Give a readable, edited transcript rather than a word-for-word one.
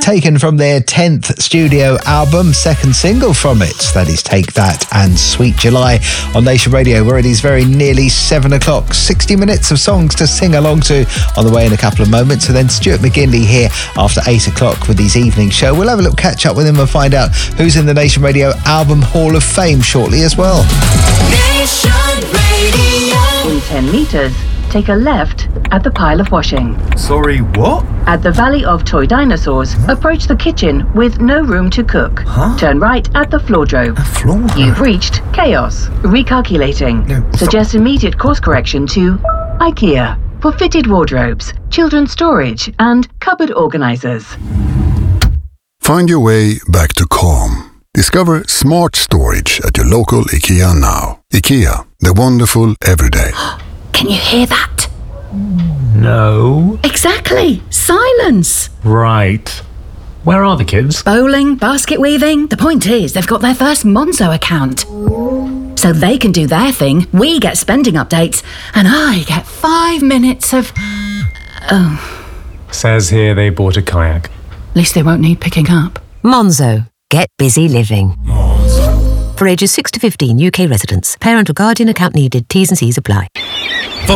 taken from their 10th studio album, second single from it. That is Take That and Sweet July on Nation Radio, where it is very nearly 7 o'clock. 60 minutes of songs to sing along to on the way in a couple of moments. And then Stuart McGinley here after 8 o'clock with his evening show. We'll have a little catch up with him and find out who's in the Nation Radio Album Hall of Fame shortly as well. Nation Radio. In 10 metres, take a left at the pile of washing. Sorry, what? At the Valley of Toy Dinosaurs, approach the kitchen with no room to cook. Turn right at the floordrobe. You've reached chaos. Recalculating. Suggest immediate course correction to IKEA for fitted wardrobes, children's storage and cupboard organisers. Find your way back to calm. Discover smart storage at your local IKEA now. IKEA, the wonderful everyday. Can you hear that? No. Exactly. Silence. Right. Where are the kids? Bowling, basket weaving. The point is, they've got their first Monzo account. So they can do their thing, we get spending updates, and I get 5 minutes of... Says here they bought a kayak. At least they won't need picking up. Monzo. Get busy living. For ages 6 to 15 UK residents. Parent or guardian account needed. T's and C's apply. For